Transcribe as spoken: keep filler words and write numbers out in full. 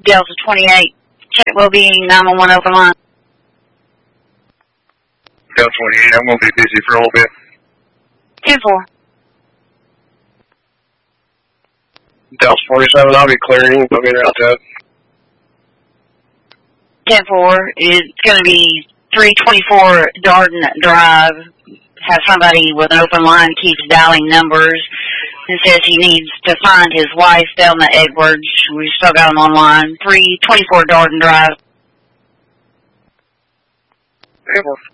Delta twenty-eight, check well-being, nine one one open line. Delta twenty-eight, I'm going to be busy for a little bit. ten four. Delta forty-seven, I'll be clearing. Put me around that. ten four, it's going to be three twenty-four Darden Drive. Have somebody with an open line keeps dialing numbers and says he needs to find his wife, Thelma Edwards. We've still got him online. three twenty-four Darden Drive. ten four.